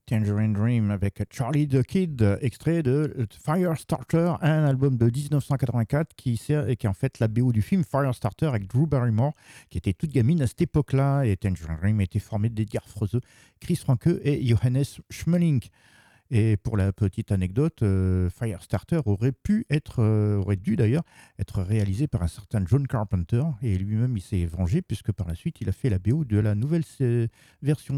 Tangerine Dream avec Charlie the Kid, extrait de Firestarter, un album de 1984 qui est en fait la BO du film Firestarter avec Drew Barrymore, qui était toute gamine à cette époque-là. Et Tangerine Dream était formé d'Edgar Froese, Chris Franke et Johannes Schmeling. Et pour la petite anecdote, Firestarter aurait dû d'ailleurs être réalisé par un certain John Carpenter, et lui-même il s'est vengé puisque par la suite il a fait la BO de la nouvelle version